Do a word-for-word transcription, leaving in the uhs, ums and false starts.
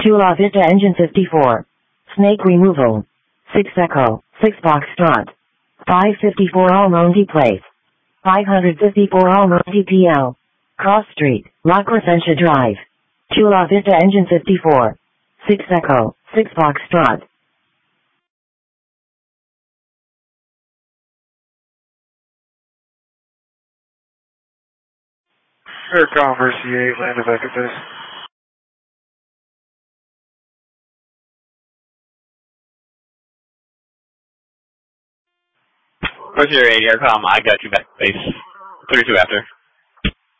Chula Vista Engine fifty-four. Snake removal. six Echo, six Foxtrot. five fifty-four Almonte Place. five fifty-four Almonte P L. Cross Street, La Crescencia Drive. Chula Vista Engine fifty-four. six Echo, six Foxtrot. Air Commerce C eight, land of Ecotist. Mercury eight, Aircom, I got you back, base. thirty-two after.